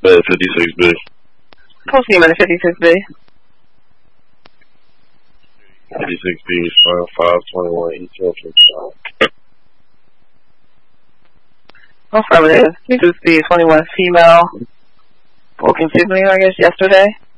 At 56B. Post name at 56B. 56B, 521 East Central. Affirmative. 56B, 21 female. Broken sibling, I guess, yesterday.